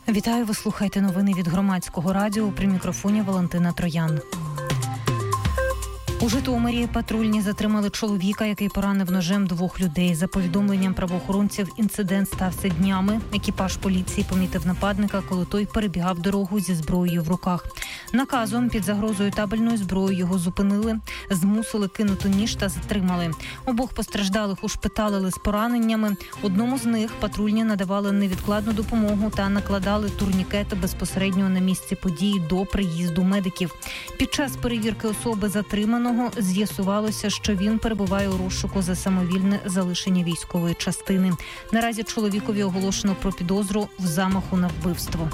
Вітаю, ви слухаєте новини від Громадського радіо. При мікрофоні Валентина Троян. У Житомирі патрульні затримали чоловіка, який поранив ножем 2 людей. За повідомленням правоохоронців, інцидент стався днями. Екіпаж поліції помітив нападника, коли той перебігав дорогу зі зброєю в руках. Наказом під загрозою табельної зброї його зупинили, змусили кинути ніж та затримали. Обох постраждалих ушпиталили з пораненнями. Одному з них патрульні надавали невідкладну допомогу та накладали турнікети безпосередньо на місці події до приїзду медиків. Під час перевірки особи затриманого з'ясувалося, що він перебуває у розшуку за самовільне залишення військової частини. Наразі чоловікові оголошено про підозру в замаху на вбивство.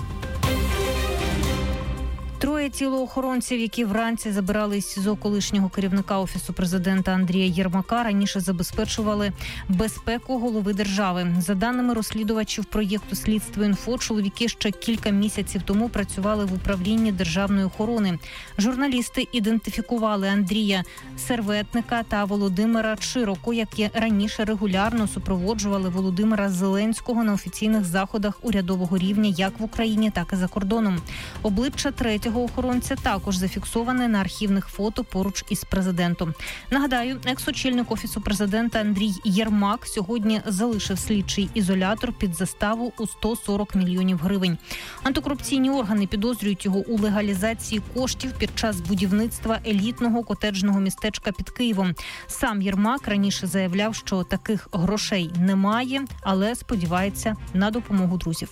3 тілоохоронців, які вранці забирали із СІЗО колишнього керівника Офісу президента Андрія Єрмака, раніше забезпечували безпеку голови держави. За даними розслідувачів проєкту «Слідство.Інфо», чоловіки ще кілька місяців тому працювали в управлінні державної охорони. Журналісти ідентифікували Андрія Серветника та Володимира Чироку, які раніше регулярно супроводжували Володимира Зеленського на офіційних заходах урядового рівня як в Україні, так і за кордоном. Обличчя 3-го охоронця також зафіксоване на архівних фото поруч із президентом. Нагадаю, екс-очільник Офісу президента Андрій Єрмак сьогодні залишив слідчий ізолятор під заставу у 140 мільйонів гривень. Антикорупційні органи підозрюють його у легалізації коштів під час будівництва елітного котеджного містечка під Києвом. Сам Єрмак раніше заявляв, що таких грошей немає, але сподівається на допомогу друзів.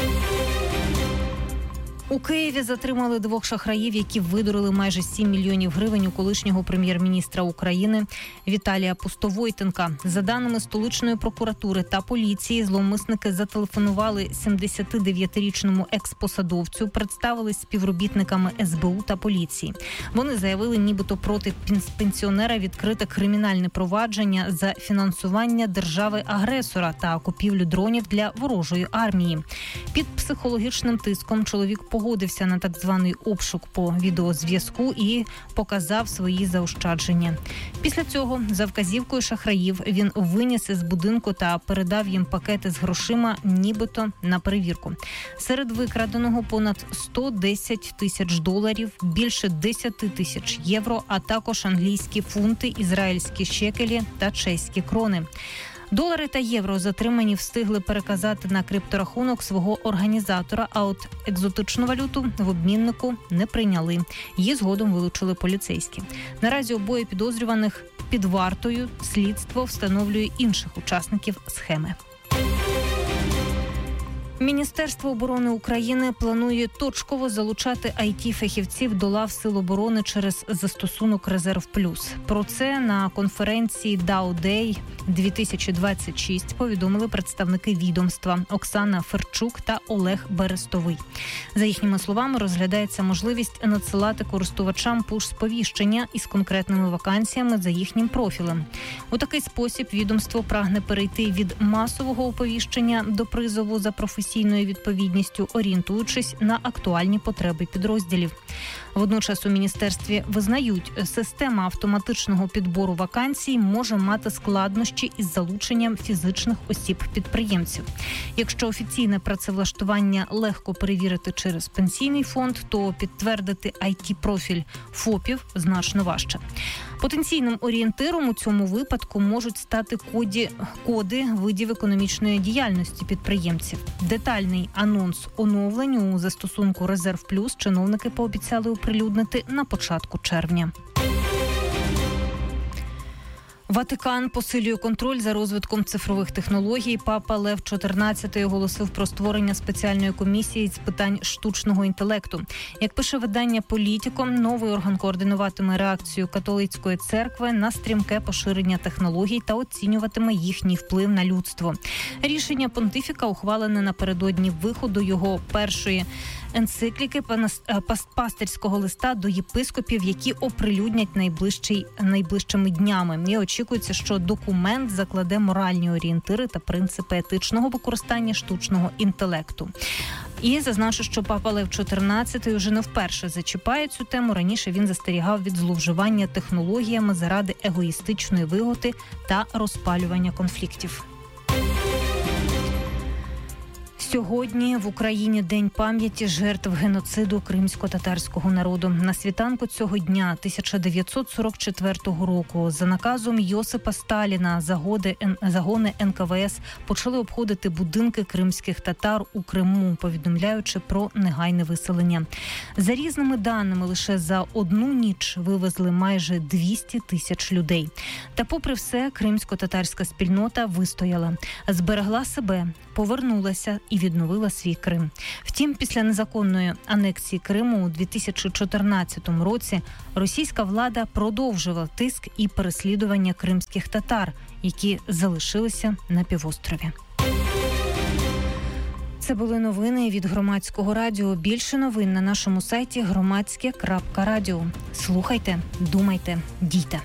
У Києві затримали 2 шахраїв, які видурили майже 7 мільйонів гривень у колишнього прем'єр-міністра України Віталія Пустовойтенка. За даними столичної прокуратури та поліції, зловмисники зателефонували 79-річному експосадовцю, представились співробітниками СБУ та поліції. Вони заявили, нібито проти пенсіонера відкрите кримінальне провадження за фінансування держави-агресора та купівлю дронів для ворожої армії. Під психологічним тиском чоловік погодився на так званий обшук по відеозв'язку і показав свої заощадження. Після цього, за вказівкою шахраїв, він виніс із будинку та передав їм пакети з грошима, нібито на перевірку. Серед викраденого понад 110 тисяч доларів, більше 10 тисяч євро, а також англійські фунти, ізраїльські шекелі та чеські крони. Долари та євро затримані встигли переказати на крипторахунок свого організатора, а от екзотичну валюту в обміннику не прийняли. Її згодом вилучили поліцейські. Наразі обоє підозрюваних під вартою. Слідство встановлює інших учасників схеми. Міністерство оборони України планує точково залучати IT-фахівців до лав Сил оборони через застосунок «Резерв Плюс». Про це на конференції DAO Day 2026 повідомили представники відомства Оксана Ферчук та Олег Берестовий. За їхніми словами, розглядається можливість надсилати користувачам пуш-сповіщення із конкретними вакансіями за їхнім профілем. У такий спосіб відомство прагне перейти від масового оповіщення до призову за професійною відповідністю, орієнтуючись на актуальні потреби підрозділів. Водночас у міністерстві визнають, система автоматичного підбору вакансій може мати складнощі із залученням фізичних осіб-підприємців. Якщо офіційне працевлаштування легко перевірити через пенсійний фонд, то підтвердити IT-профіль ФОПів значно важче. Потенційним орієнтиром у цьому випадку можуть стати коди видів економічної діяльності підприємців. Детальний анонс оновлень у застосунку «Резерв Плюс» чиновники пообіцяли оприлюднити на початку червня. Ватикан посилює контроль за розвитком цифрових технологій. Папа Лев XIV оголосив про створення спеціальної комісії з питань штучного інтелекту. Як пише видання «Політіко», новий орган координуватиме реакцію католицької церкви на стрімке поширення технологій та оцінюватиме їхній вплив на людство. Рішення понтифіка ухвалене напередодні виходу його першої енцикліки пастирського листа до єпископів, які оприлюднять найближчими днями. І очікується, що документ закладе моральні орієнтири та принципи етичного використання штучного інтелекту. І зазначу, що папа Лев XIV вже не вперше зачіпає цю тему. Раніше він застерігав від зловживання технологіями заради егоїстичної вигоди та розпалювання конфліктів. Сьогодні в Україні День пам'яті жертв геноциду кримсько-татарського народу. На світанку цього дня 1944 року за наказом Йосипа Сталіна загони НКВС почали обходити будинки кримських татар у Криму, повідомляючи про негайне виселення. За різними даними, лише за одну ніч вивезли майже 200 тисяч людей. Та попри все, кримсько-татарська спільнота вистояла, зберегла себе, повернулася і відновила свій Крим. Втім, після незаконної анексії Криму у 2014 році російська влада продовжила тиск і переслідування кримських татар, які залишилися на півострові. Це були новини від Громадського радіо. Більше новин на нашому сайті громадське.радіо. Слухайте, думайте, дійте.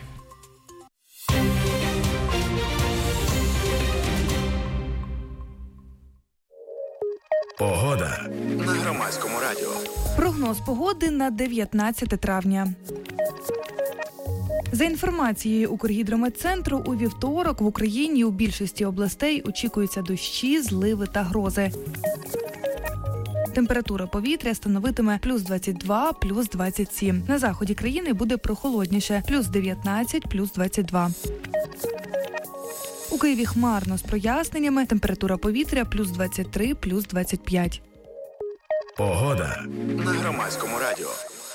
Погода на Громадському радіо. Прогноз погоди на 19 травня. За інформацією Укргідрометцентру, у вівторок в Україні у більшості областей очікуються дощі, зливи та грози. Температура повітря становитиме плюс 22, плюс 27. На заході країни буде прохолодніше – плюс 19, плюс 22. У Києві хмарно з проясненнями, температура повітря плюс 23, плюс 25. Погода на Громадському радіо.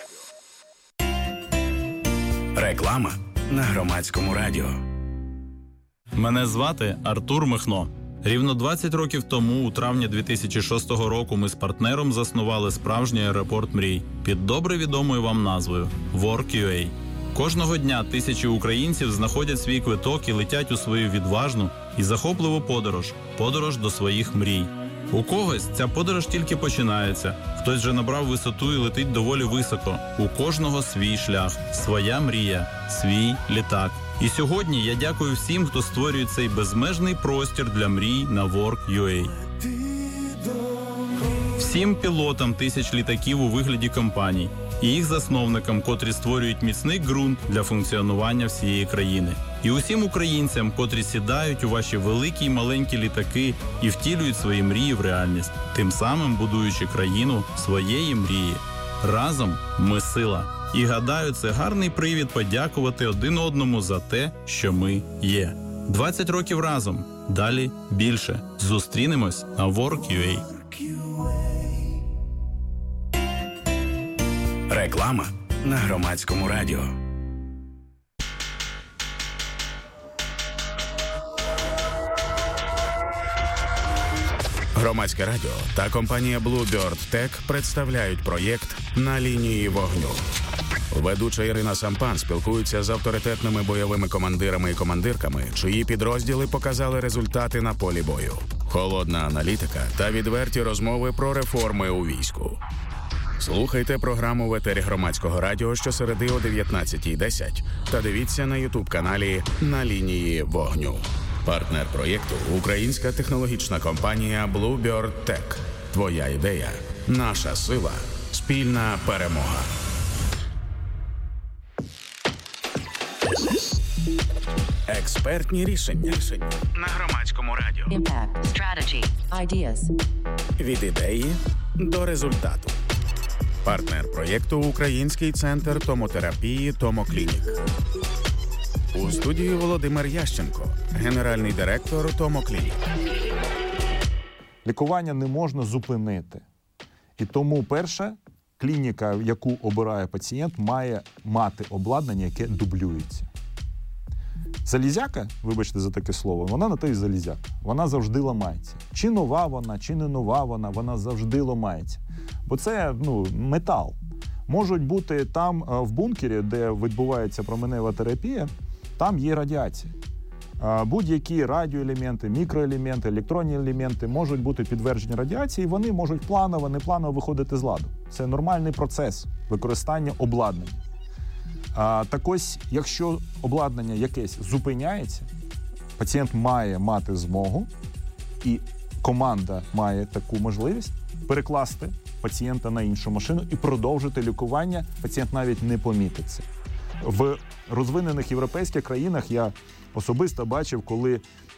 Реклама на Громадському радіо. Мене звати Артур Михно. Рівно 20 років тому, у травні 2006 року, ми з партнером заснували справжній аеропорт мрій під добре відомою вам назвою Work.ua. Кожного дня тисячі українців знаходять свій квиток і летять у свою відважну і захопливу подорож до своїх мрій. У когось ця подорож тільки починається, хтось вже набрав висоту і летить доволі високо. У кожного свій шлях, своя мрія, свій літак. І сьогодні я дякую всім, хто створює цей безмежний простір для мрій на Work.ua. Всім пілотам тисяч літаків у вигляді компаній і їх засновникам, котрі створюють міцний ґрунт для функціонування всієї країни. І усім українцям, котрі сідають у ваші великі й маленькі літаки і втілюють свої мрії в реальність, тим самим будуючи країну своєї мрії. Разом ми сила. І гадаю, це гарний привід подякувати один одному за те, що ми є. 20 років разом. Далі більше. Зустрінемось на Work.ua. Реклама на Громадському радіо. Громадське радіо та компанія Bluebird Tech представляють проєкт «На лінії вогню». Ведуча Ірина Сампан спілкується з авторитетними бойовими командирами і командирками, чиї підрозділи показали результати на полі бою. Холодна аналітика та відверті розмови про реформи у війську. Слухайте програму в етері Громадського радіо щосереди о 19:10 та дивіться на YouTube-каналі «На лінії вогню». Партнер проєкту – українська технологічна компанія Bluebird Tech. Твоя ідея – наша сила, спільна перемога. Експертні рішення на Громадському радіо. Impact, strategy, ideas. Від ідеї до результату. Партнер проєкту – Український центр томотерапії «Томоклінік». У студії Володимир Ященко, генеральний директор «Томоклінік». Лікування не можна зупинити. І тому перше, клініка, яку обирає пацієнт, має мати обладнання, яке дублюється. Залізяка, вибачте за таке слово, вона на те й залізяка. Вона завжди ламається. Чи нова вона, чи не нова вона завжди ламається. Бо це, метал. Можуть бути там, в бункері, де відбувається променева терапія, там є радіація. Будь-які радіоелементи, мікроелементи, електронні елементи можуть бути підтверджені радіації, вони можуть планово, непланово виходити з ладу. Це нормальний процес використання обладнання. Так ось, якщо обладнання якесь зупиняється, пацієнт має мати змогу, і команда має таку можливість перекласти пацієнта на іншу машину і продовжити лікування, пацієнт навіть не помітить це. В розвинених європейських країнах я особисто бачив, коли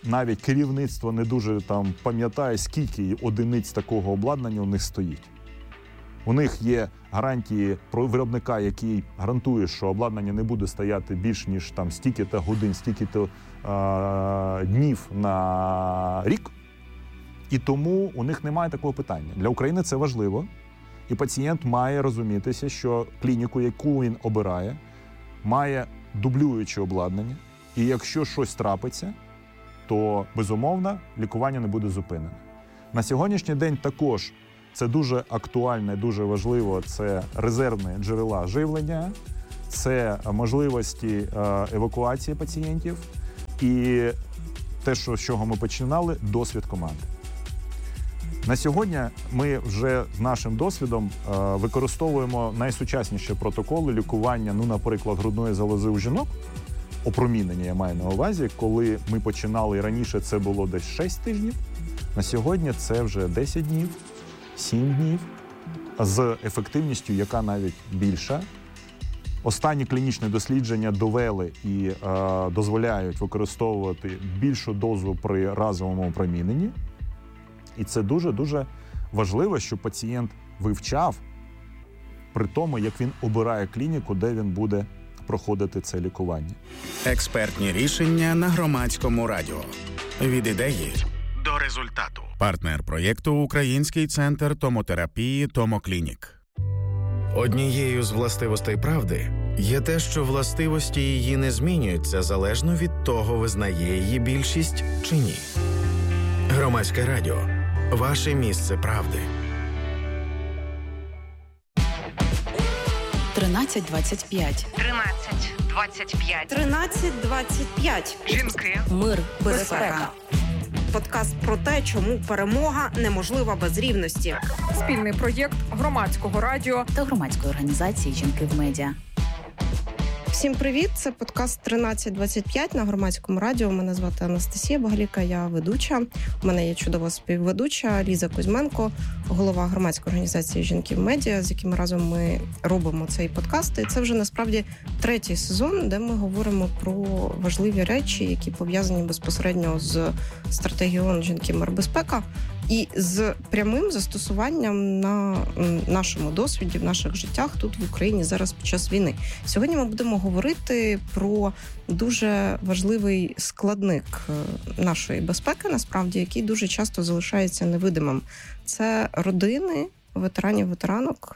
навіть керівництво не дуже там пам'ятає, скільки одиниць такого обладнання у них стоїть. У них є гарантії про виробника, який гарантує, що обладнання не буде стояти більш ніж там стільки-то годин, стільки-то днів на рік. І тому у них немає такого питання. Для України це важливо. І пацієнт має розумітися, що клініку, яку він обирає, має дублююче обладнання. І якщо щось трапиться, то, безумовно, лікування не буде зупинене. На сьогоднішній день також це дуже актуально і дуже важливо. Це резервні джерела живлення, це можливості евакуації пацієнтів і те, з чого ми починали, досвід команди. На сьогодні ми вже з нашим досвідом використовуємо найсучасніші протоколи лікування, наприклад, грудної залози у жінок, опромінення я маю на увазі, коли ми починали раніше, це було десь 6 тижнів, на сьогодні це вже 10 днів, 7 днів, з ефективністю, яка навіть більша. Останні клінічні дослідження довели і дозволяють використовувати більшу дозу при разовому опроміненні. І це дуже-дуже важливо, щоб пацієнт вивчав при тому, як він обирає клініку, де він буде проходити це лікування. Експертні рішення на Громадському радіо. Від ідеї до результату. Партнер проєкту – Український центр томотерапії «Томоклінік». Однією з властивостей правди є те, що властивості її не змінюються залежно від того, визнає її більшість чи ні. Громадське радіо. Ваше місце правди. 1325. 1325. 1325. Жінки. Мир, Безпека. Подкаст про те, чому перемога неможлива без рівності. Спільний проєкт Громадського радіо та громадської організації «Жінки в медіа». Всім привіт! Це подкаст 1325 на Громадському радіо. Мене звати Анастасія Багаліка, я ведуча. У мене є чудова співведуча Ліза Кузьменко, голова громадської організації «Жінки в медіа», з якими разом ми робимо цей подкаст. І це вже насправді 3-й сезон, де ми говоримо про важливі речі, які пов'язані безпосередньо з стратегією ООН «Жінки, мир, безпека» і з прямим застосуванням на нашому досвіді, в наших життях тут в Україні зараз під час війни. Сьогодні ми будемо говорити про дуже важливий складник нашої безпеки, насправді, який дуже часто залишається невидимим. Це родини ветеранів, ветеранок,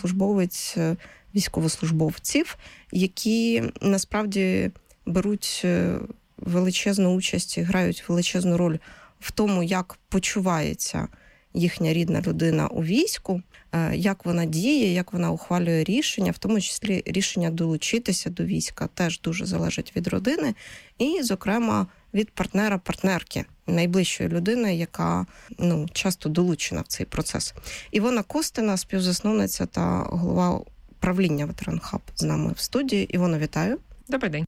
військовослужбовців, які насправді беруть величезну участь і грають величезну роль в тому, як почувається їхня рідна людина у війську, як вона діє, як вона ухвалює рішення, в тому числі рішення долучитися до війська теж дуже залежить від родини і, зокрема, від партнера-партнерки, найближчої людини, яка часто долучена в цей процес. Івона Костина, співзасновниця та голова правління Ветеран Хаб, з нами в студії. Івона, вітаю. Добрий день.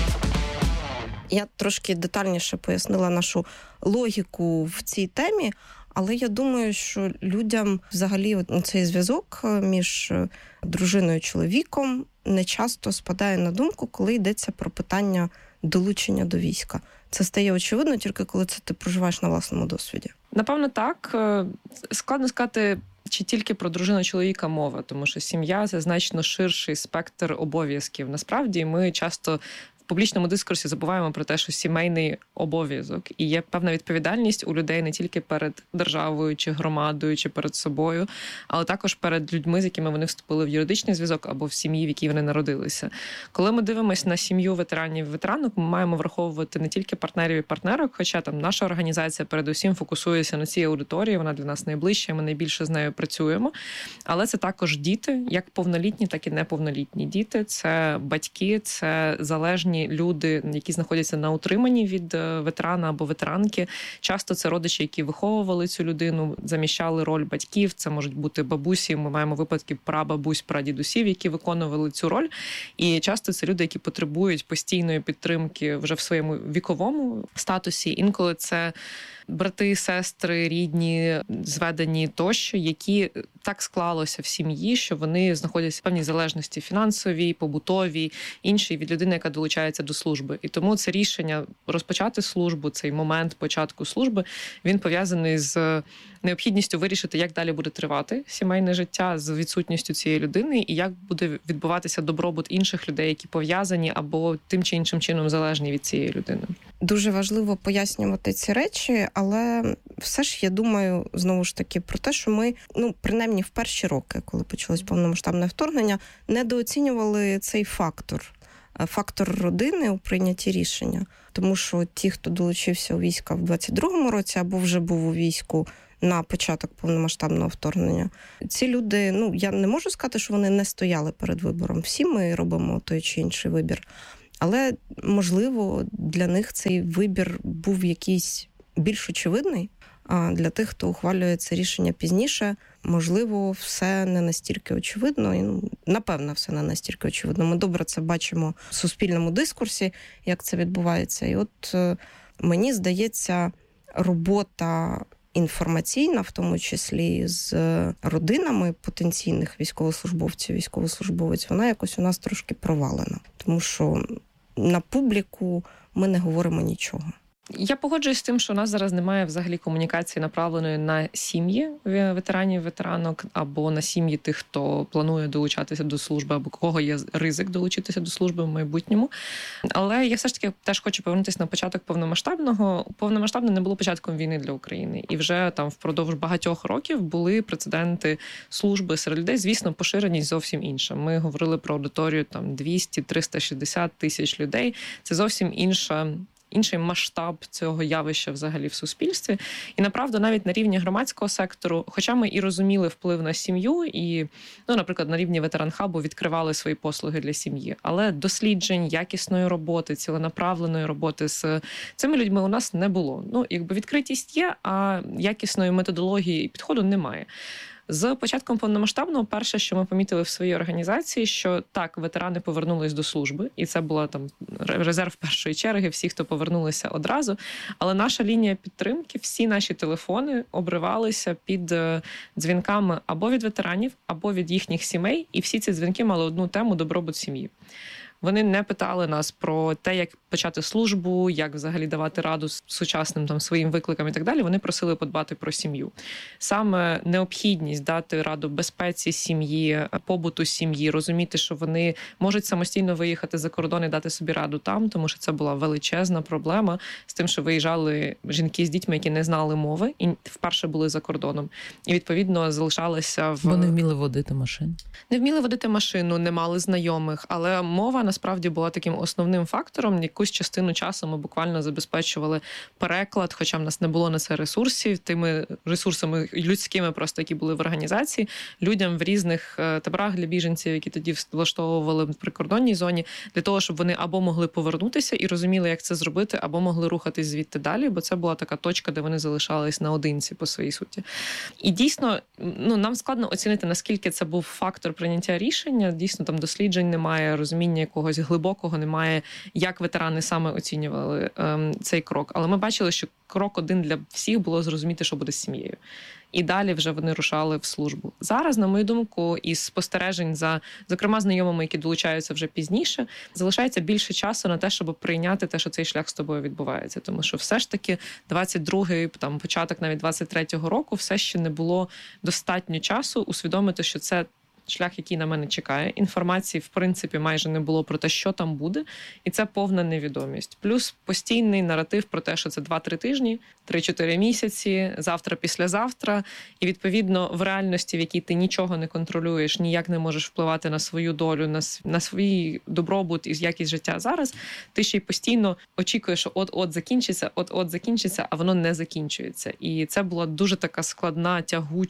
Я трошки детальніше пояснила нашу логіку в цій темі, але я думаю, що людям взагалі цей зв'язок між дружиною і чоловіком не часто спадає на думку, коли йдеться про питання долучення до війська. Це стає очевидно тільки коли це ти проживаєш на власному досвіді. Напевно, так. Складно сказати, чи тільки про дружину чоловіка мова, тому що сім'я – це значно ширший спектр обов'язків. Насправді, ми часто в публічному дискурсі забуваємо про те, що сімейний обов'язок і є певна відповідальність у людей не тільки перед державою, чи громадою, чи перед собою, але також перед людьми, з якими вони вступили в юридичний зв'язок або в сім'ї, в якій вони народилися. Коли ми дивимося на сім'ю ветеранів і ветеранок, ми маємо враховувати не тільки партнерів і партнерок, хоча там наша організація передусім фокусується на цій аудиторії, вона для нас найближча, ми найбільше з нею працюємо. Але це також діти, як повнолітні, так і неповнолітні діти. Це батьки, це залежні люди, які знаходяться на утриманні від ветерана або ветеранки. Часто це родичі, які виховували цю людину, заміщали роль батьків. Це можуть бути бабусі. Ми маємо випадки прабабусь, прадідусів, які виконували цю роль. І часто це люди, які потребують постійної підтримки вже в своєму віковому статусі. Інколи це брати, сестри, рідні, зведені тощо, які так склалося в сім'ї, що вони знаходяться в певній залежності фінансовій, побутовій, іншій від людини, яка долучається до служби. І тому це рішення розпочати службу, цей момент початку служби, він пов'язаний з необхідністю вирішити, як далі буде тривати сімейне життя з відсутністю цієї людини і як буде відбуватися добробут інших людей, які пов'язані або тим чи іншим чином залежні від цієї людини. Дуже важливо пояснювати ці речі, але все ж я думаю, знову ж таки, про те, що ми, принаймні в перші роки, коли почалось повномасштабне вторгнення, недооцінювали цей фактор родини у прийнятті рішення. Тому що ті, хто долучився у війська в 22-му році або вже був у війську на початок повномасштабного вторгнення, ці люди, я не можу сказати, що вони не стояли перед вибором. Всі ми робимо той чи інший вибір. Але, можливо, для них цей вибір був якийсь більш очевидний, а для тих, хто ухвалює це рішення пізніше, можливо, все не настільки очевидно. І, напевно, все не настільки очевидно. Ми добре це бачимо в суспільному дискурсі, як це відбувається. І от мені здається, робота інформаційна, в тому числі з родинами потенційних військовослужбовців, військовослужбовець, вона якось у нас трошки провалена. Тому що на публіку ми не говоримо нічого. Я погоджуюсь з тим, що у нас зараз немає взагалі комунікації, направленої на сім'ї ветеранів, ветеранок, або на сім'ї тих, хто планує долучатися до служби, або кого є ризик долучитися до служби в майбутньому. Але я все ж таки теж хочу повернутися на початок повномасштабного. Повномасштабне не було початком війни для України. І вже там впродовж багатьох років були прецеденти служби серед людей. Звісно, поширеність зовсім інша. Ми говорили про аудиторію 200-360 тисяч людей. Це зовсім інший масштаб цього явища взагалі в суспільстві. І, направду, навіть на рівні громадського сектору, хоча ми і розуміли вплив на сім'ю, і, наприклад, на рівні ветеран-хабу відкривали свої послуги для сім'ї, але досліджень, якісної роботи, ціленаправленої роботи з цими людьми у нас не було. Відкритість є, а якісної методології і підходу немає. З початком повномасштабного перше, що ми помітили в своїй організації, що так, ветерани повернулись до служби, і це була там резерв першої черги, всі, хто повернулися одразу. Але наша лінія підтримки, всі наші телефони обривалися під дзвінками або від ветеранів, або від їхніх сімей, і всі ці дзвінки мали одну тему – добробут сім'ї. Вони не питали нас про те, як почати службу, як взагалі давати раду сучасним своїм викликам і так далі. Вони просили подбати про сім'ю. Саме необхідність дати раду безпеці сім'ї, побуту сім'ї, розуміти, що вони можуть самостійно виїхати за кордон і дати собі раду там, тому що це була величезна проблема з тим, що виїжджали жінки з дітьми, які не знали мови і вперше були за кордоном. І, відповідно, залишалися Бо не вміли водити машину. Не вміли водити машину, не мали знайомих, але мова насправді була таким основним фактором. Якусь частину часу ми буквально забезпечували переклад, хоча в нас не було на це ресурсів, тими ресурсами людськими просто, які були в організації, людям в різних таборах для біженців, які тоді влаштовували в прикордонній зоні, для того, щоб вони або могли повернутися і розуміли, як це зробити, або могли рухатись звідти далі, бо це була така точка, де вони залишались наодинці по своїй суті. І дійсно, нам складно оцінити, наскільки це був фактор прийняття рішення. Дійсно, там досліджень немає, розуміння якогось глибокого немає, як ветерани саме оцінювали цей крок. Але ми бачили, що крок один для всіх було зрозуміти, що буде з сім'єю. І далі вже вони рушали в службу. Зараз, на мою думку, із спостережень за, зокрема, знайомими, які долучаються вже пізніше, залишається більше часу на те, щоб прийняти те, що цей шлях з тобою відбувається. Тому що все ж таки 22-й, початок навіть 23-го року все ще не було достатньо часу усвідомити, що це шлях, який на мене чекає. Інформації, в принципі, майже не було про те, що там буде. І це повна невідомість. Плюс постійний наратив про те, що це 2-3 тижні, 3-4 місяці, завтра-післязавтра. І, відповідно, в реальності, в якій ти нічого не контролюєш, ніяк не можеш впливати на свою долю, на свій добробут і якість життя зараз, ти ще й постійно очікуєш, що от-от закінчиться, а воно не закінчується. І це була дуже така складна,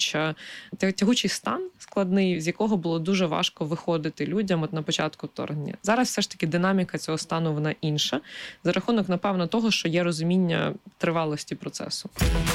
тягучий стан складний, з якого було дуже важко виходити людям на початку вторгнення. Зараз все ж таки динаміка цього стану, вона інша. За рахунок, напевно, того, що є розуміння тривалості процесу.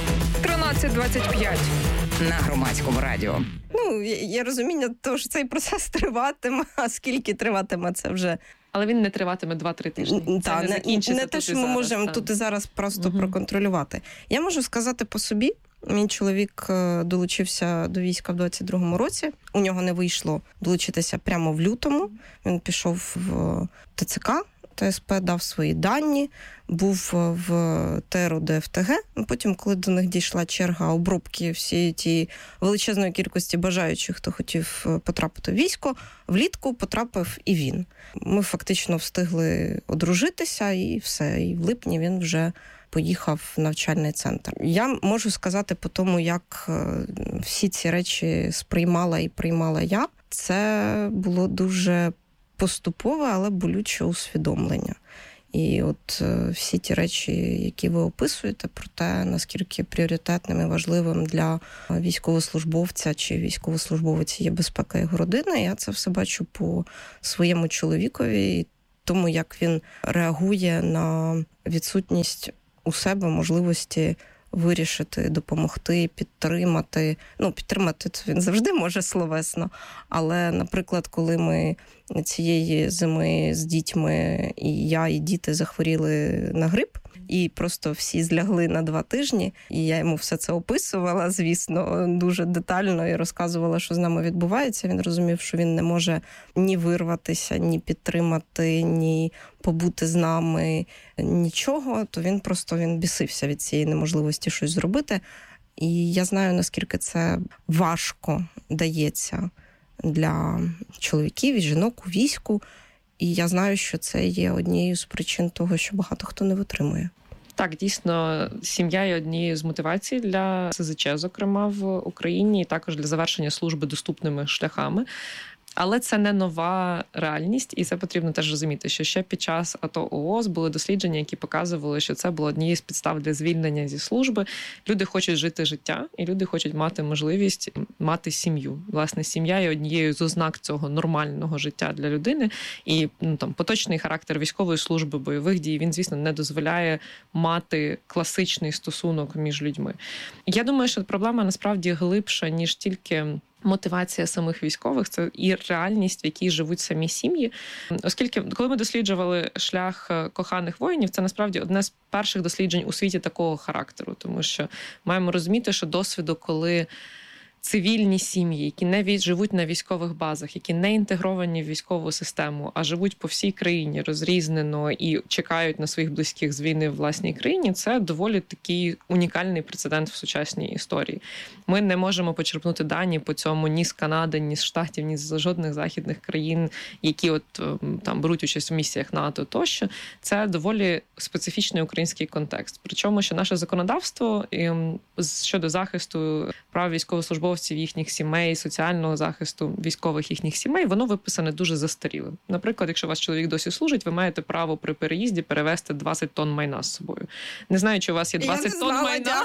13:25 на Громадському радіо. Є розуміння того, що цей процес триватиме, а скільки триватиме, це вже Але він не триватиме 2-3 тижні. Це не закінчиться не те, що ми можемо тут і зараз просто проконтролювати. Я можу сказати по собі. Мій чоловік долучився до війська в 22-му році. У нього не вийшло долучитися прямо в лютому. Він пішов в ТЦК, ТСП, дав свої дані, був в ТРО ДФТГ. Потім, коли до них дійшла черга обробки всієї тієї величезної кількості бажаючих, хто хотів потрапити в військо, влітку потрапив і він. Ми фактично встигли одружитися, і все. І в липні він вже поїхав в навчальний центр. Я можу сказати по тому, як всі ці речі сприймала і приймала я. Це було дуже поступове, але болюче усвідомлення. І от всі ті речі, які ви описуєте, про те, наскільки пріоритетним і важливим для військовослужбовця чи військовослужбовиці є безпека його родини, я це все бачу по своєму чоловікові і тому, як він реагує на відсутність у себе можливості вирішити, допомогти, підтримати. Підтримати він завжди може словесно, але, наприклад, коли ми цієї зими з дітьми, і я, і діти захворіли на грип, і просто всі злягли на 2 тижні, і я йому все це описувала, звісно, дуже детально, і розказувала, що з нами відбувається. Він розумів, що він не може ні вирватися, ні підтримати, ні побути з нами, нічого, то він бісився від цієї неможливості щось зробити. І я знаю, наскільки це важко дається для чоловіків і жінок у війську. І я знаю, що це є однією з причин того, що багато хто не витримує. Так, дійсно, сім'я є однією з мотивацій для СЗЧ, зокрема, в Україні, і також для завершення служби доступними шляхами. Але це не нова реальність, і це потрібно теж розуміти, що ще під час АТО ООС були дослідження, які показували, що це було однією з підстав для звільнення зі служби. Люди хочуть жити життя, і люди хочуть мати можливість мати сім'ю. Власне, сім'я є однією з ознак цього нормального життя для людини. І поточний характер військової служби, бойових дій, він, звісно, не дозволяє мати класичний стосунок між людьми. Я думаю, що проблема насправді глибша, ніж тільки мотивація самих військових, це і реальність, в якій живуть самі сім'ї. Оскільки, коли ми досліджували шлях коханих воїнів, це насправді одне з перших досліджень у світі такого характеру, тому що маємо розуміти, що досвіду, коли цивільні сім'ї, які не живуть на військових базах, які не інтегровані в військову систему, а живуть по всій країні розрізнено і чекають на своїх близьких з війни в власній країні, це доволі такий унікальний прецедент в сучасній історії. Ми не можемо почерпнути дані по цьому ні з Канади, ні з Штатів, ні з жодних західних країн, які там беруть участь у місіях НАТО тощо. Це доволі специфічний український контекст. Причому, що наше законодавство щодо захисту прав військовослужбовців, їхніх сімей, соціального захисту військових їхніх сімей, воно виписане дуже застарілим. Наприклад, якщо ваш чоловік досі служить, ви маєте право при переїзді перевезти 20 тонн майна з собою. Не знаю, чи у вас є 20 тонн майна.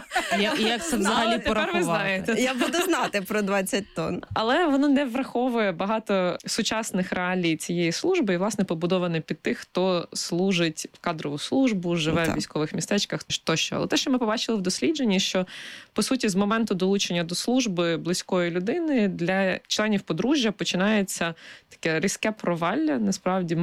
Як це взагалі порахувати? Я буду знати про 20 тонн. Але воно не враховує багато сучасних реалій цієї служби і, власне, побудоване під тих, хто служить в кадрову службу, живе в військових містечках тощо. Але те, що ми побачили в дослідженні, що, по суті, з моменту долучення до служби близької людини для членів подружжя починається таке різке провалля, насправді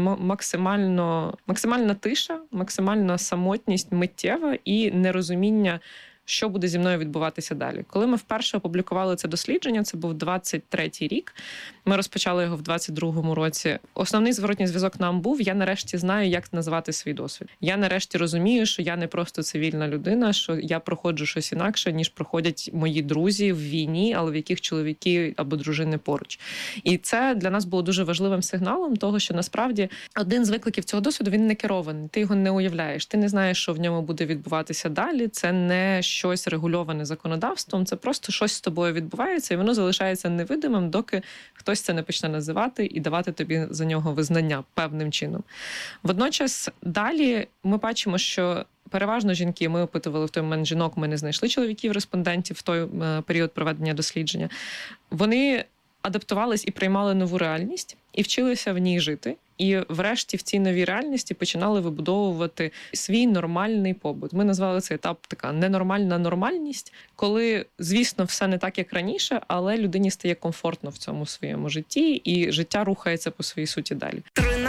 максимальна тиша, максимальна самотність миттєва і нерозуміння, що буде зі мною відбуватися далі. Коли ми вперше опублікували це дослідження, це був 23-й рік, ми розпочали його в 22-му році. Основний зворотній зв'язок нам був, я нарешті знаю, як назвати свій досвід. Я нарешті розумію, що я не просто цивільна людина, що я проходжу щось інакше, ніж проходять мої друзі в війні, але в яких чоловіки або дружини поруч. І це для нас було дуже важливим сигналом того, що насправді один з викликів цього досвіду, він не керований, ти його не уявляєш, ти не знаєш, що в ньому буде відбуватися далі, це не щось регульоване законодавством, це просто щось з тобою відбувається, і воно залишається невидимим, доки хтось це не почне називати і давати тобі за нього визнання певним чином. Водночас далі ми бачимо, що переважно жінки, ми опитували в той момент жінок, ми не знайшли чоловіків-респондентів в той період проведення дослідження, вони адаптувались і приймали нову реальність. і вчилися в ній жити. І врешті в цій новій реальності починали вибудовувати свій нормальний побут. Ми назвали цей етап така ненормальна нормальність, коли, звісно, все не так, як раніше, але людині стає комфортно в цьому своєму житті, і життя рухається по своїй суті далі.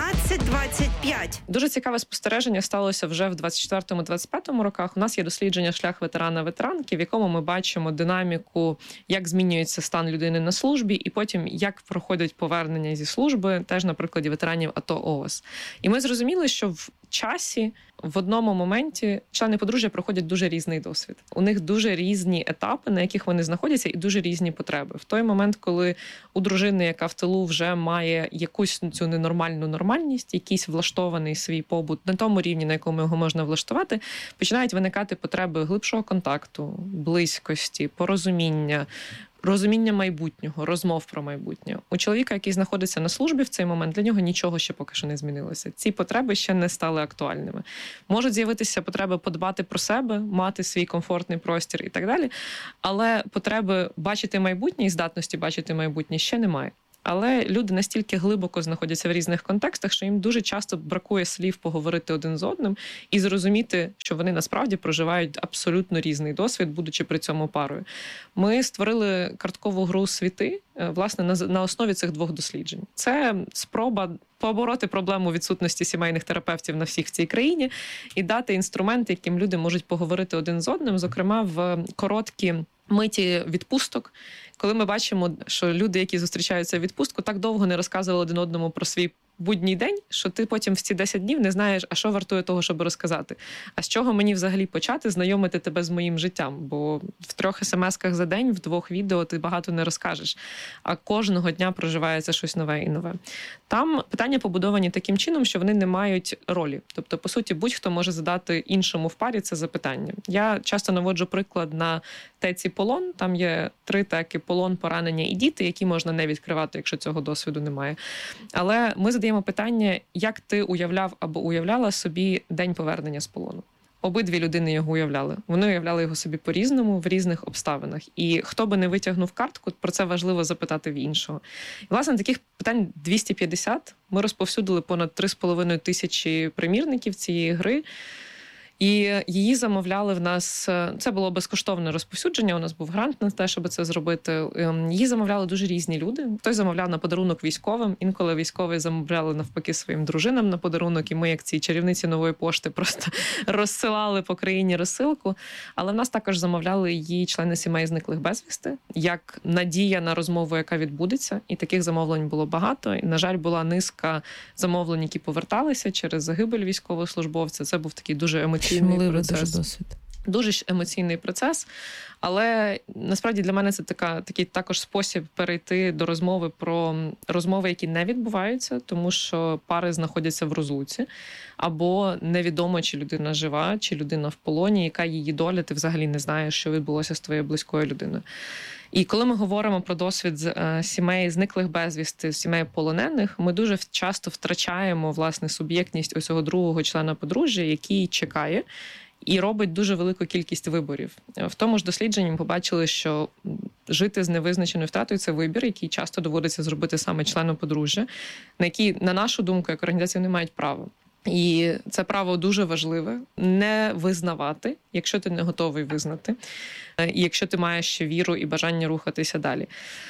13-25. Дуже цікаве спостереження сталося вже в 24-25 роках. У нас є дослідження «Шлях ветерана-ветеранки», в якому ми бачимо динаміку, як змінюється стан людини на службі, і потім, як проходять повернення зі служби, теж на прикладі ветеранів АТО ООС. І ми зрозуміли, що в часі, в одному моменті члени подружжя проходять дуже різний досвід. У них дуже різні етапи, на яких вони знаходяться, і дуже різні потреби. В той момент, коли у дружини, яка в тилу вже має якусь цю ненормальну нормальність, якийсь влаштований свій побут на тому рівні, на якому його можна влаштувати, починають виникати потреби глибшого контакту, близькості, порозуміння, розуміння майбутнього, розмов про майбутнє. У чоловіка, який знаходиться на службі в цей момент, для нього нічого ще поки що не змінилося. Ці потреби ще не стали актуальними. Можуть з'явитися потреби подбати про себе, мати свій комфортний простір і так далі, але потреби бачити майбутнє і здатності бачити майбутнє ще немає. Але люди настільки глибоко знаходяться в різних контекстах, що їм дуже часто бракує слів поговорити один з одним і зрозуміти, що вони насправді проживають абсолютно різний досвід, будучи при цьому парою. Ми створили карткову гру «Світи», власне, на основі цих двох досліджень. Це спроба побороти проблему відсутності сімейних терапевтів на всіх в цій країні і дати інструменти, яким люди можуть поговорити один з одним, зокрема в короткі миті відпусток, коли ми бачимо, що люди, які зустрічаються в відпустку, так довго не розказували один одному про свій будній день, що ти потім в ці 10 днів не знаєш, а що вартує того, щоб розказати. А з чого мені взагалі почати знайомити тебе з моїм життям? Бо в 3 смс-ках за день, в 2 відео ти багато не розкажеш. А кожного дня проживається щось нове і нове. Там питання побудовані таким чином, що вони не мають ролі. Тобто, по суті, будь-хто може задати іншому в парі це запитання. Я часто наводжу приклад на теці «Полон». Там є 3 теки «Полон», «Поранення» і «Діти», які можна не відкривати, якщо цього досвіду немає. Але ми задаємо питання, як ти уявляв або уявляла собі день повернення з полону. Обидві людини його уявляли. Вони уявляли його собі по-різному, в різних обставинах. І хто би не витягнув картку, про це важливо запитати в іншого. І, власне, таких питань 250. Ми розповсюдили понад 3,5 тисячі примірників цієї гри. І її замовляли в нас, це було безкоштовне розповсюдження, у нас був грант на те, щоб це зробити. Її замовляли дуже різні люди. Хтось замовляв на подарунок військовим, інколи військові замовляли навпаки своїм дружинам на подарунок, і ми, як ці чарівниці нової пошти, просто розсилали по країні розсилку. Але в нас також замовляли її члени сімей зниклих безвісти, як надія на розмову, яка відбудеться. І таких замовлень було багато. І, на жаль, була низка замовлень, які поверталися через загибель військовослужбовця. Це був такий дуже емоційний процес. досвід. Дуже емоційний процес, але насправді для мене це такий також спосіб перейти до розмови про розмови, які не відбуваються, тому що пари знаходяться в розлуці, або невідомо, чи людина жива, чи людина в полоні, яка її доля, ти взагалі не знаєш, що відбулося з твоєю близькою людиною. І коли ми говоримо про досвід сімей зниклих безвісти, сімей полонених, ми дуже часто втрачаємо, власне, суб'єктність ось цього другого члена подружжя, який чекає і робить дуже велику кількість виборів. В тому ж дослідженні ми побачили, що жити з невизначеною втратою – це вибір, який часто доводиться зробити саме члену подружжя, на який, на нашу думку, як організація, не мають права. І це право дуже важливе – не визнавати, якщо ти не готовий визнати, і якщо ти маєш ще віру і бажання рухатися далі.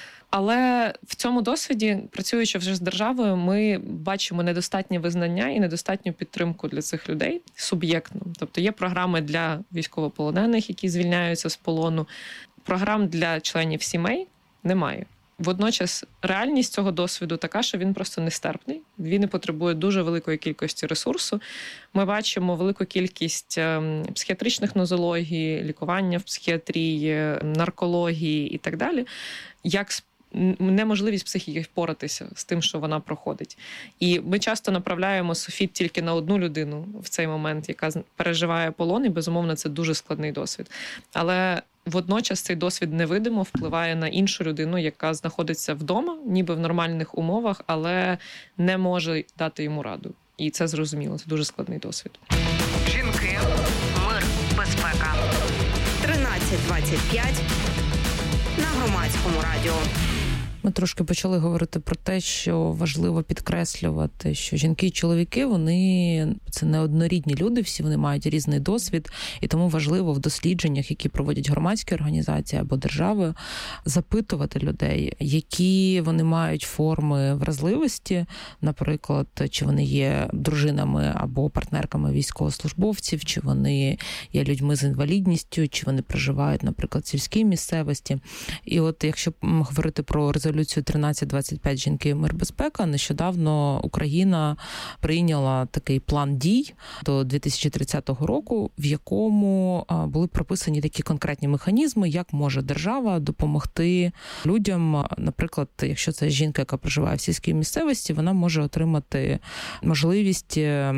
Але в цьому досвіді, працюючи вже з державою, ми бачимо недостатнє визнання і недостатню підтримку для цих людей суб'єктно. Тобто є програми для військовополонених, які звільняються з полону, програм для членів сімей немає. Водночас реальність цього досвіду така, що він просто нестерпний, він потребує дуже великої кількості ресурсу. Ми бачимо велику кількість психіатричних нозологій, лікування в психіатрії, наркології і так далі, як неможливість психіки впоратися з тим, що вона проходить. І ми часто направляємо СОФІТ тільки на одну людину в цей момент, яка переживає полон, і, безумовно, це дуже складний досвід. Але водночас цей досвід невидимо впливає на іншу людину, яка знаходиться вдома, ніби в нормальних умовах, але не може дати йому раду. І це зрозуміло, це дуже складний досвід. Жінки, мир, безпека. 13:25 на Громадському радіо. Ми трошки почали говорити про те, що важливо підкреслювати, що жінки і чоловіки, вони це не однорідні люди, всі вони мають різний досвід, і тому важливо в дослідженнях, які проводять громадські організації або держави, запитувати людей, які вони мають форми вразливості, наприклад, чи вони є дружинами або партнерками військовослужбовців, чи вони є людьми з інвалідністю, чи вони проживають, наприклад, в сільській місцевості. І от якщо говорити про резолюцію 1325 «Жінки, мир, безпека», нещодавно Україна прийняла такий план дій до 2030 року, в якому були прописані такі конкретні механізми, як може держава допомогти людям. Наприклад, якщо це жінка, яка проживає в сільській місцевості, вона може отримати можливість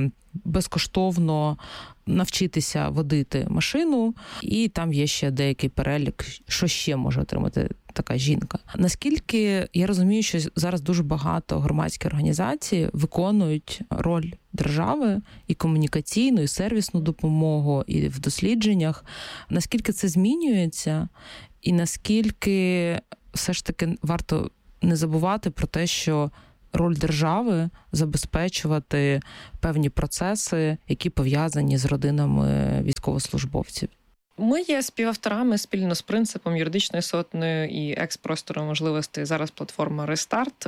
безкоштовно навчитися водити машину, і там є ще деякий перелік, що ще може отримати така жінка. Наскільки я розумію, що зараз дуже багато громадських організацій виконують роль держави і комунікаційну, і сервісну допомогу, і в дослідженнях. Наскільки це змінюється, і наскільки все ж таки варто не забувати про те, що роль держави забезпечувати певні процеси, які пов'язані з родинами військовослужбовців. Ми є співавторами спільно з принципом юридичної сотні і екс-простору можливостей. Зараз платформа «Рестарт»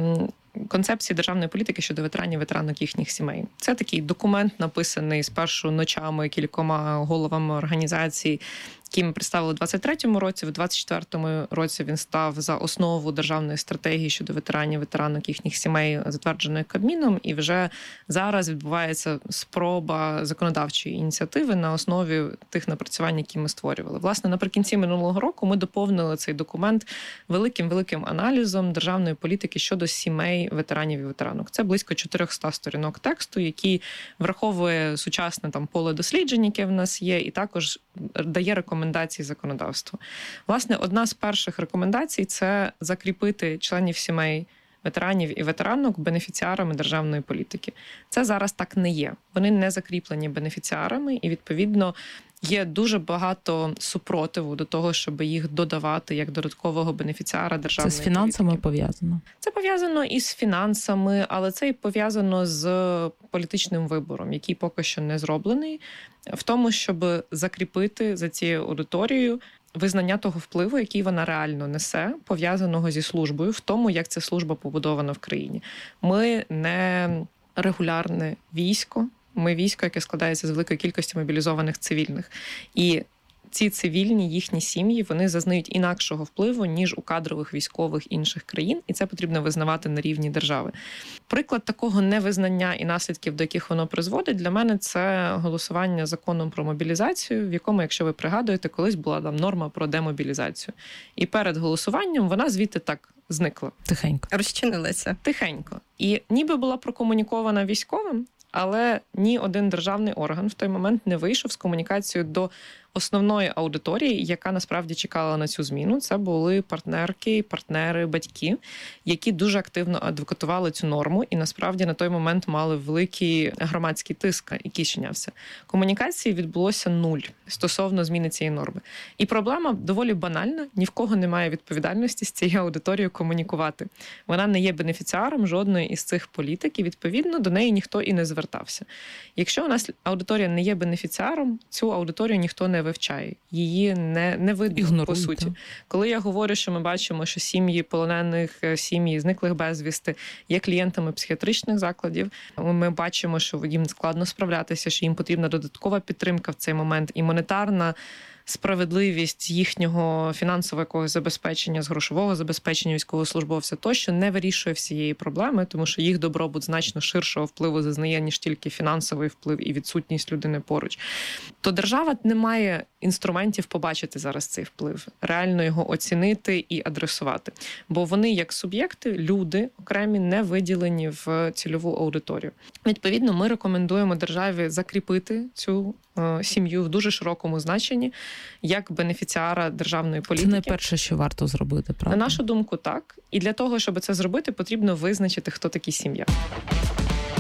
концепції державної політики щодо ветеранів, ветеранок їхніх сімей. Це такий документ, написаний спершу ночами кількома головами організацій, які ми представили у 23-му році. В 24-му році він став за основу державної стратегії щодо ветеранів, ветеранок їхніх сімей, затвердженої Кабміном. І вже зараз відбувається спроба законодавчої ініціативи на основі тих напрацювань, які ми створювали. Власне, наприкінці минулого року ми доповнили цей документ великим аналізом державної політики щодо сімей ветеранів і ветеранок. Це близько 400 сторінок тексту, який враховує сучасне поле досліджень, яке в нас є, і також дає рекомендації законодавства. Власне, одна з перших рекомендацій – це закріпити членів сімей ветеранів і ветеранок бенефіціарами державної політики. Це зараз так не є. Вони не закріплені бенефіціарами, і, відповідно, є дуже багато супротиву до того, щоб їх додавати як додаткового бенефіціара державної політики. Це з фінансами пов'язано? Це пов'язано і з фінансами, але це і пов'язано з політичним вибором, який поки що не зроблений, в тому, щоб закріпити за цією аудиторією визнання того впливу, який вона реально несе, пов'язаного зі службою, в тому, як ця служба побудована в країні. Ми не регулярне військо, ми військо, яке складається з великої кількості мобілізованих цивільних. І ці цивільні, їхні сім'ї, вони зазнають інакшого впливу, ніж у кадрових військових інших країн, і це потрібно визнавати на рівні держави. Приклад такого невизнання і наслідків, до яких воно призводить, для мене це голосування законом про мобілізацію, в якому, якщо ви пригадуєте, колись була там норма про демобілізацію. І перед голосуванням вона звідти так зникла. Тихенько. Розчинилася. Тихенько. І ніби була прокомунікована військовим, але ні один державний орган в той момент не вийшов з комунікацією до основної аудиторії, яка насправді чекала на цю зміну. Це були партнерки, партнери, батьки, які дуже активно адвокатували цю норму і насправді на той момент мали великий громадський тиск, який чинявся. Комунікації відбулося 0 стосовно зміни цієї норми. І проблема доволі банальна, ні в кого немає відповідальності з цією аудиторією комунікувати. Вона не є бенефіціаром жодної із цих політик, і відповідно до неї ніхто і не звертався. Якщо у нас аудиторія не є бенефіціаром, цю аудиторію ніхто не вивчає. Її не видно, ігнорують, по суті. Коли я говорю, що ми бачимо, що сім'ї полонених, сім'ї зниклих безвісти є клієнтами психіатричних закладів, ми бачимо, що їм складно справлятися, що їм потрібна додаткова підтримка в цей момент і монетарна справедливість їхнього фінансового якогось забезпечення, з грошового забезпечення військовослужбовця тощо не вирішує всієї проблеми, тому що їх добробут значно ширшого впливу зазнає, ніж тільки фінансовий вплив і відсутність людини поруч. То держава не має інструментів побачити зараз цей вплив, реально його оцінити і адресувати. Бо вони, як суб'єкти, люди окремі, не виділені в цільову аудиторію. Відповідно, ми рекомендуємо державі закріпити цю сім'ю в дуже широкому значенні як бенефіціара державної політики. Це найперше, що варто зробити, правда? На нашу думку, так. І для того, щоб це зробити, потрібно визначити, хто такі сім'я.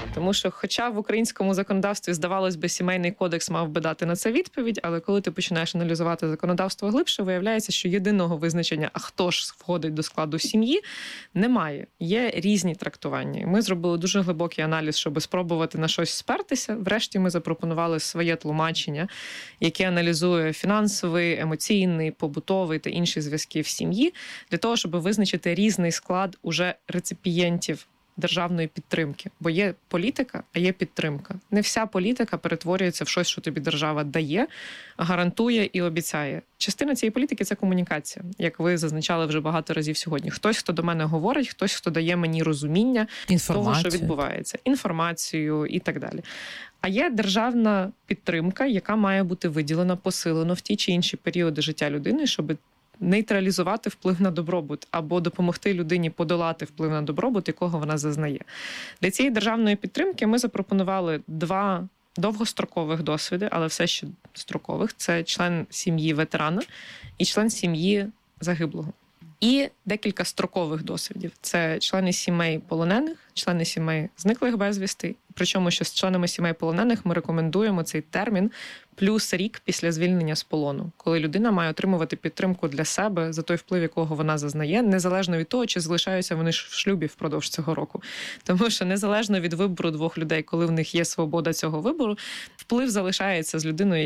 Тому що, хоча в українському законодавстві, здавалось би, сімейний кодекс мав би дати на це відповідь, але коли ти починаєш аналізувати законодавство глибше, виявляється, що єдиного визначення, а хто ж входить до складу сім'ї, немає. Є різні трактування. Ми зробили дуже глибокий аналіз, щоб спробувати на щось спертися. Врешті ми запропонували своє тлумачення, яке аналізує фінансовий, емоційний, побутовий та інші зв'язки в сім'ї, для того, щоб визначити різний склад уже реципієнтів державної підтримки. Бо є політика, а є підтримка. Не вся політика перетворюється в щось, що тобі держава дає, гарантує і обіцяє. Частина цієї політики – це комунікація, як ви зазначали вже багато разів сьогодні. Хтось, хто до мене говорить, хтось, хто дає мені розуміння того, що відбувається. Інформацію і так далі. А є державна підтримка, яка має бути виділена, посилена в ті чи інші періоди життя людини, щоб нейтралізувати вплив на добробут або допомогти людині подолати вплив на добробут, якого вона зазнає. Для цієї державної підтримки ми запропонували 2 довгострокових досвіди, але все ще строкових. Це член сім'ї ветерана і член сім'ї загиблого. І декілька строкових досвідів. Це члени сімей полонених, члени сімей зниклих безвісти. Причому, що з членами сімей полонених ми рекомендуємо цей термін плюс рік після звільнення з полону, коли людина має отримувати підтримку для себе за той вплив, якого вона зазнає, незалежно від того, чи залишаються вони в шлюбі впродовж цього року. Тому що незалежно від вибору 2 людей, коли в них є свобода цього вибору, вплив залишається з людиною,